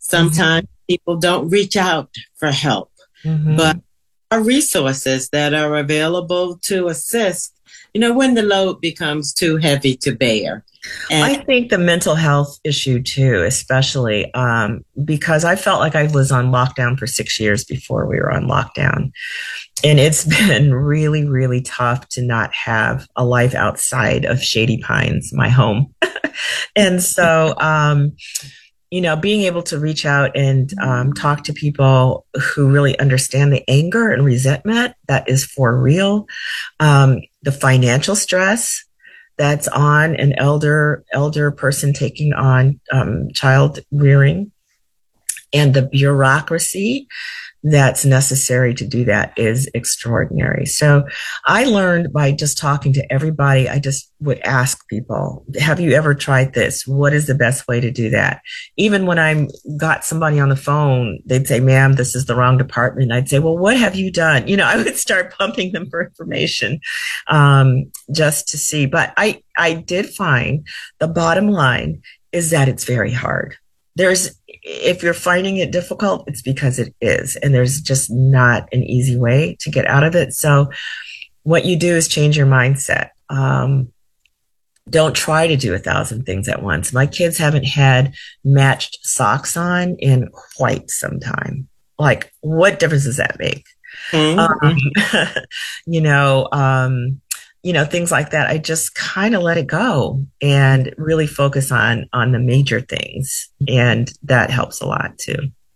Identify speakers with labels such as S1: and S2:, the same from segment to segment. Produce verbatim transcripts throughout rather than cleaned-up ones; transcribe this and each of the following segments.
S1: Sometimes people don't reach out for help, but
S2: Mm-hmm.
S1: are resources that are available to assist, you know, when the load becomes too heavy to bear. And
S2: I think the mental health issue too, especially um, because I felt like I was on lockdown for six years before we were on lockdown. And it's been really, really tough to not have a life outside of Shady Pines, my home. And so, um, you know, being able to reach out and um, talk to people who really understand the anger and resentment that is for real, um, the financial stress that's on an elder elder person taking on um, child rearing, and the bureaucracy that's necessary to do that is extraordinary. So I learned by just talking to everybody, I just would ask people, have you ever tried this? What is the best way to do that? Even when I got somebody on the phone, they'd say, ma'am, this is the wrong department. I'd say, well, what have you done? You know, I would start pumping them for information um, just to see. But I, I did find the bottom line is that it's very hard. There's, if you're finding it difficult, it's because it is. And there's just not an easy way to get out of it. So what you do is change your mindset. Um, don't try to do a thousand things at once. My kids haven't had matched socks on in quite some time. Like, what difference does that make? Um,
S1: mm-hmm.
S2: you know, um, you know, things like that. I just kind of let it go and really focus on on the major things, and that helps a lot too.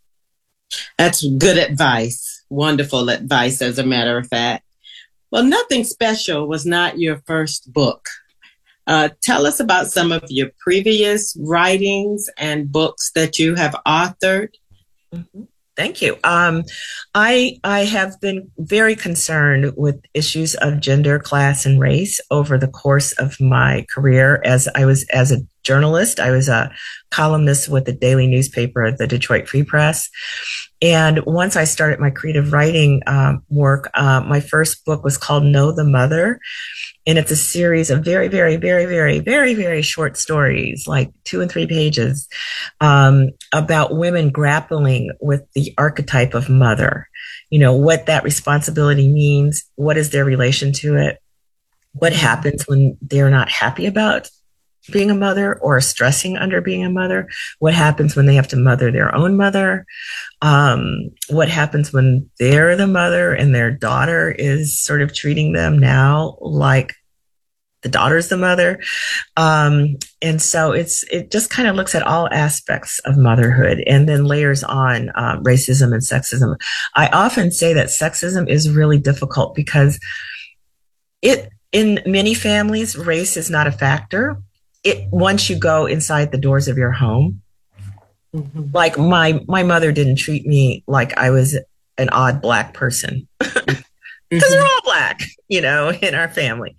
S1: That's good advice. Wonderful advice, as a matter of fact. Well, Nothing Special was not your first book. Uh, tell us about some of your previous writings and books that you have authored.
S2: Mm-hmm. Thank you. Um, I I have been very concerned with issues of gender, class, and race over the course of my career. As I was as a journalist, I was a columnist with the daily newspaper, the Detroit Free Press. And once I started my creative writing um, work, uh, my first book was called Know the Mother. And it's a series of very, very, very, very, very, very short stories, like two and three pages, um, about women grappling with the archetype of mother. You know, what that responsibility means, what is their relation to it, what happens when they're not happy about being a mother or stressing under being a mother, what happens when they have to mother their own mother, um, what happens when they're the mother and their daughter is sort of treating them now like the daughter's the mother. Um, and so it's, it just kind of looks at all aspects of motherhood and then layers on uh, racism and sexism. I often say that sexism is really difficult because it, in many families, race is not a factor. It, once you go inside the doors of your home, mm-hmm. like my, my mother didn't treat me like I was an odd Black person because mm-hmm. we're all Black, you know, in our family.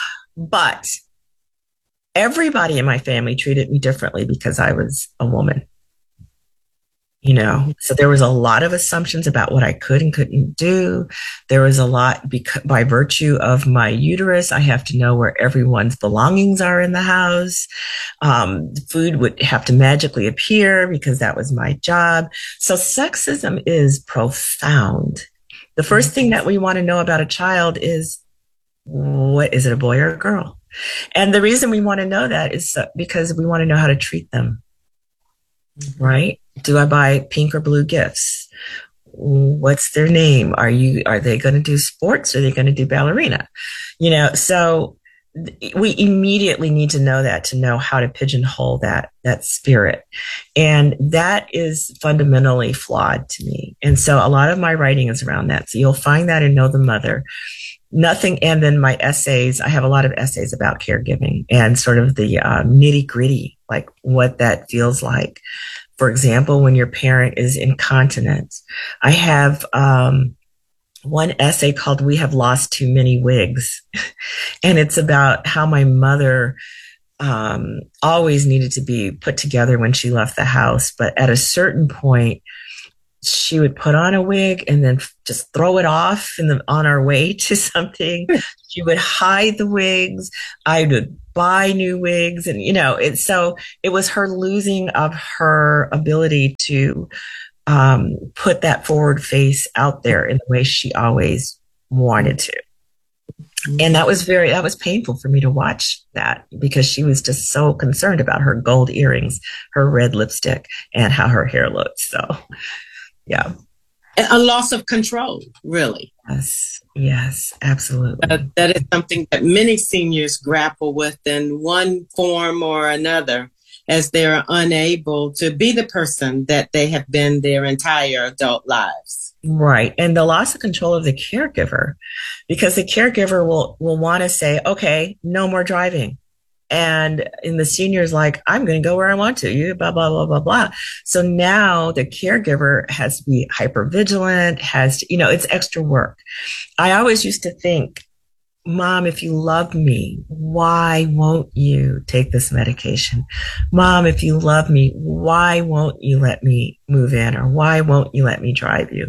S2: But everybody in my family treated me differently because I was a woman, you know. So there was a lot of assumptions about what I could and couldn't do. There was a lot because, by virtue of my uterus, I have to know where everyone's belongings are in the house. Um, food would have to magically appear because that was my job. So sexism is profound. The first thing that we want to know about a child is, what is it, a boy or a girl? And the reason we want to know that is because we want to know how to treat them, right? Do I buy pink or blue gifts? What's their name? Are you, are they going to do sports? Are they going to do ballerina? You know, so we immediately need to know that to know how to pigeonhole that, that spirit. And that is fundamentally flawed to me. And so a lot of my writing is around that. So you'll find that in Know the Mother. Nothing. And then my essays, I have a lot of essays about caregiving and sort of the uh, nitty gritty, like what that feels like. For example, when your parent is incontinent, I have um, one essay called We Have Lost Too Many Wigs. And it's about how my mother um, always needed to be put together when she left the house. But at a certain point, she would put on a wig and then just throw it off in the, on our way to something. She would hide the wigs. I would buy new wigs. And, you know, it, so it was her losing of her ability to um, put that forward face out there in the way she always wanted to. And that was very, that was painful for me to watch that, because she was just so concerned about her gold earrings, her red lipstick, and how her hair looked. So, yeah.
S1: A loss of control, really.
S2: Yes, yes, absolutely.
S1: Uh, that is something that many seniors grapple with in one form or another, as they're unable to be the person that they have been their entire adult lives.
S2: Right. And the loss of control of the caregiver, because the caregiver will, will want to say, okay, no more driving. And in the senior's like, I'm going to go where I want to, you blah, blah, blah, blah, blah. So now the caregiver has to be hyper vigilant, has to, you know, it's extra work. I always used to think, Mom, if you love me, why won't you take this medication? Mom, if you love me, why won't you let me move in, or why won't you let me drive you?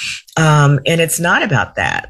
S2: Um, and it's not about that.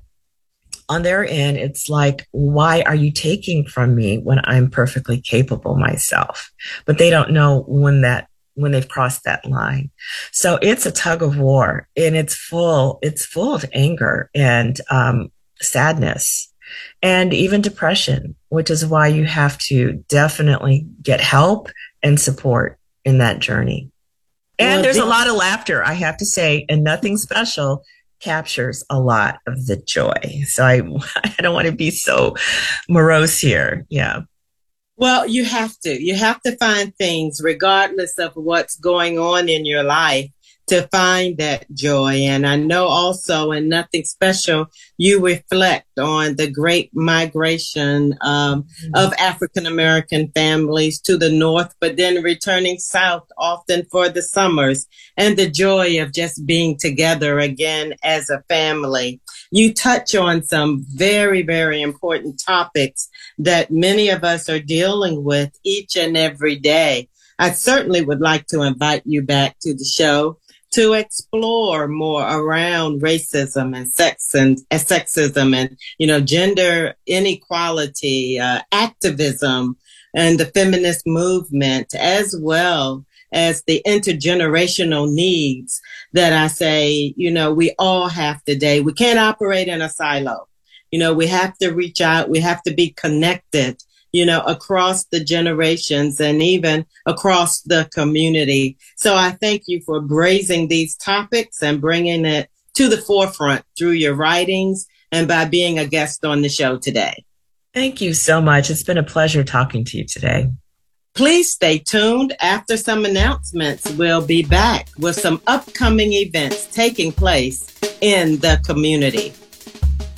S2: On their end, it's like, why are you taking from me when I'm perfectly capable myself? But they don't know when that, when they've crossed that line. So it's a tug of war, and it's full, it's full of anger and um, sadness. And even depression, which is why you have to definitely get help and support in that journey. And well, there's a lot of laughter, I have to say, and Nothing Special captures a lot of the joy. So I, I don't want to be so morose here. Yeah.
S1: Well, you have to. You have to find things, regardless of what's going on in your life, to find that joy. And I know also in Nothing Special, you reflect on the great migration um, mm-hmm. of African-American families to the North, but then returning South often for the summers, and the joy of just being together again as a family. You touch on some very, very important topics that many of us are dealing with each and every day. I certainly would like to invite you back to the show to explore more around racism and sex and, and sexism and, you know, gender inequality, uh, activism, and the feminist movement, as well as the intergenerational needs that I say, you know, we all have today. We can't operate in a silo. You know, we have to reach out. We have to be connected, you know, across the generations and even across the community. So I thank you for raising these topics and bringing it to the forefront through your writings and by being a guest on the show today.
S2: Thank you so much. It's been a pleasure talking to you today.
S1: Please stay tuned. After some announcements, we'll be back with some upcoming events taking place in the community.